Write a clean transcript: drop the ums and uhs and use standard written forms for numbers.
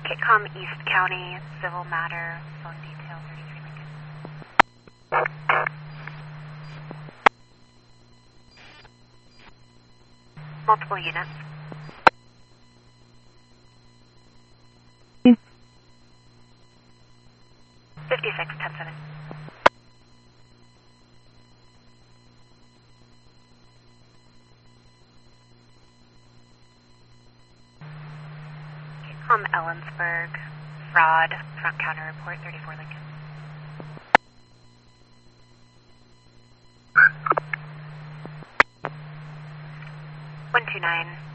Kitcom East County, civil matter, phone detail 33 Lincoln. Multiple units. Mm. 56-10-7. Ellensburg, fraud, front counter report 34 Lincoln. 129.